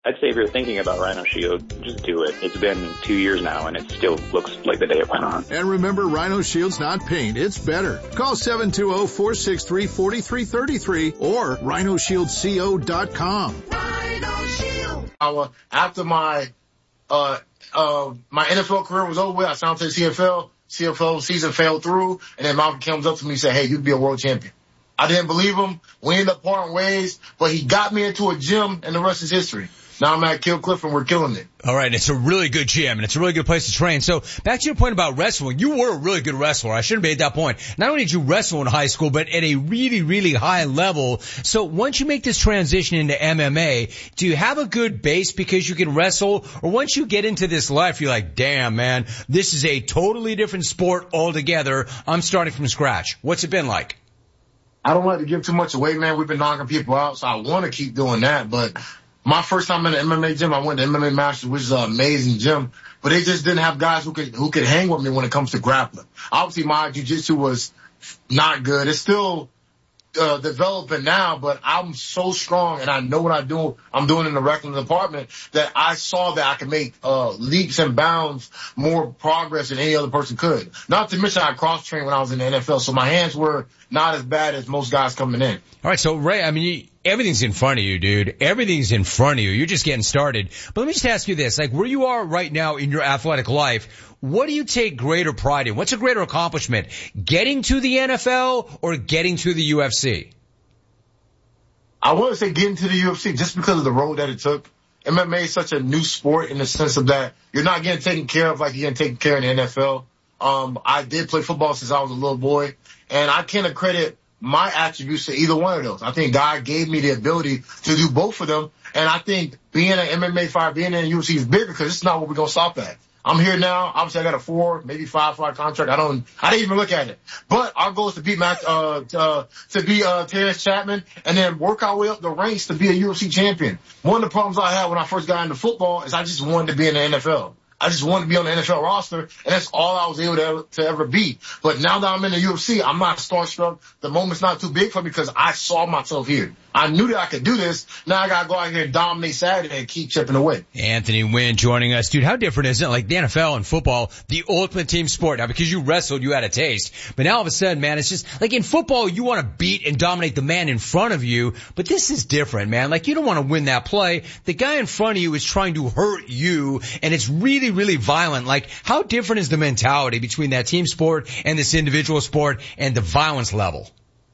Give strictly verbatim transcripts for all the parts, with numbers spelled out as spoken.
I'd say if you're thinking about Rhino Shield, just do it. It's been two years now, and it still looks like the day it went on. And remember, Rhino Shield's not paint, it's better. Call seven two zero, four six three, four three three three or rhino shield co dot com. Rhino Shield. After my uh uh my N F L career was over with, I signed to the C F L. C F L season fell through, and then Malcolm comes up to me and said, hey, you could be a world champion. I didn't believe him. We ended up parting ways, but he got me into a gym, and the rest is history. Now I'm at Kill Cliff, and we're killing it. All right, it's a really good gym, and it's a really good place to train. So back to your point about wrestling, you were a really good wrestler. I shouldn't have made that point. Not only did you wrestle in high school, but at a really, really high level. So once you make this transition into M M A, do you have a good base because you can wrestle? Or once you get into this life, you're like, damn, man, this is a totally different sport altogether. I'm starting from scratch. What's it been like? I don't like to give too much away, man. We've been knocking people out, so I want to keep doing that, but my first time in the M M A gym, I went to M M A Masters, which is an amazing gym, but they just didn't have guys who could who could hang with me when it comes to grappling. Obviously, my jiu-jitsu was not good. It's still uh, developing now, but I'm so strong and I know what I do. I'm doing in the wrestling department that I saw that I could make uh, leaps and bounds, more progress than any other person could. Not to mention I cross-trained when I was in the N F L, so my hands were not as bad as most guys coming in. All right, so Ray, I mean, you, everything's in front of you, dude. Everything's in front of you. You're just getting started. But let me just ask you this. Like, where you are right now in your athletic life, what do you take greater pride in? What's a greater accomplishment? Getting to the N F L or getting to the U F C? I want to say getting to the U F C just because of the road that it took. M M A is such a new sport in the sense of that you're not getting taken care of like you're getting taken care of in the N F L. Um, I did play football since I was a little boy, and I can't accredit my attributes to either one of those. I think God gave me the ability to do both of them, and I think being an M M A fighter, being in the U F C is big because it's not what we're going to stop at. I'm here now. Obviously, I got a four, maybe five fight contract. I don't, I didn't even look at it. But our goal is to beat Matt, uh, uh, to beat, uh, Terrence Chapman and then work our way up the ranks to be a U F C champion. One of the problems I had when I first got into football is I just wanted to be in the N F L. I just wanted to be on the N F L roster, and that's all I was able to ever, to ever be. But now that I'm in the U F C, I'm not starstruck. The moment's not too big for me because I saw myself here. I knew that I could do this. Now I got to go out here and dominate Saturday and keep chipping away. Anthony Wynn joining us. Dude, how different is it? Like the N F L and football, the ultimate team sport. Now, because you wrestled, you had a taste. But now all of a sudden, man, it's just like in football, you want to beat and dominate the man in front of you. But this is different, man. Like you don't want to win that play. The guy in front of you is trying to hurt you, and it's really, really violent. Like how different is the mentality between that team sport and this individual sport and the violence level?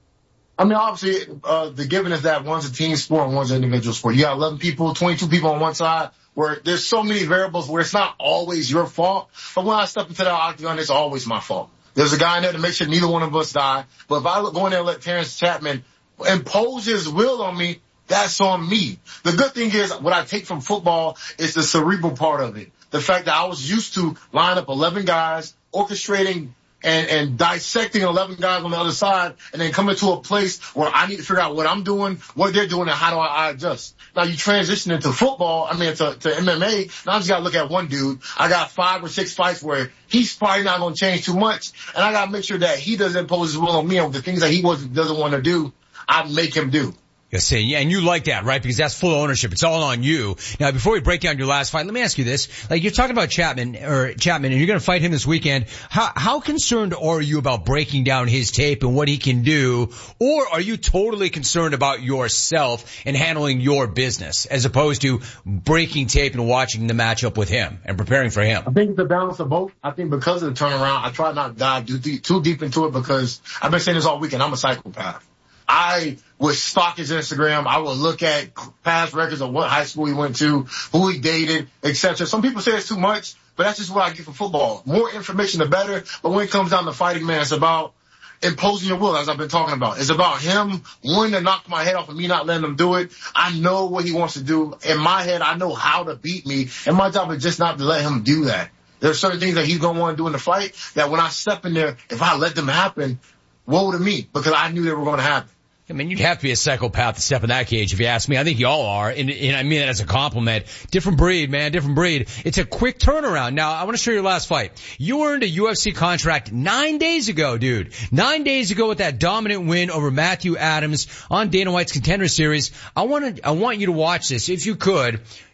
I mean, obviously, uh, the given is that one's a team sport and one's an individual sport. You got eleven people, twenty-two people on one side, where there's so many variables where it's not always your fault. But when I step into that octagon, it's always my fault. There's a guy in there to make sure neither one of us die. But if I go in there and let Terrence Chapman impose his will on me, that's on me. The good thing is what I take from football is the cerebral part of it. The fact that I was used to line up eleven guys, orchestrating and, and dissecting eleven guys on the other side, and then coming to a place where I need to figure out what I'm doing, what they're doing, and how do I, I adjust. Now you transition into football, I mean, to, to M M A, now I just gotta look at one dude. I got five or six fights where he's probably not gonna change too much, and I gotta make sure that he doesn't impose his will on me, and the things that he wasn't, doesn't want to do, I make him do. Yes, yeah, and you like that, right? Because that's full ownership. It's all on you. Now, before we break down your last fight, let me ask you this. Like, you're talking about Chapman, or Chapman, and you're going to fight him this weekend. How, how concerned are you about breaking down his tape and what he can do? Or are you totally concerned about yourself and handling your business as opposed to breaking tape and watching the matchup with him and preparing for him? I think it's a balance of both. I think because of the turnaround, I try not to dive too deep, too deep into it because I've been saying this all weekend. I'm a psychopath. I would stalk his Instagram. I would look at past records of what high school he went to, who he dated, et cetera. Some people say it's too much, but that's just what I get from football. More information, the better. But when it comes down to fighting, man, it's about imposing your will, as I've been talking about. It's about him wanting to knock my head off and me not letting him do it. I know what he wants to do. In my head, I know how to beat me, and my job is just not to let him do that. There are certain things that he's going to want to do in the fight that when I step in there, if I let them happen, woe to me, because I knew they were going to happen. I mean, you'd have to be a psychopath to step in that cage if you ask me. I think y'all are, and, and I mean that as a compliment. Different breed, man, different breed. It's a quick turnaround. Now, I want to show you your last fight. You earned a U F C contract nine days ago, dude. Nine days ago with that dominant win over Matthew Adams on Dana White's Contender Series. I want to, I want you to watch this, if you could.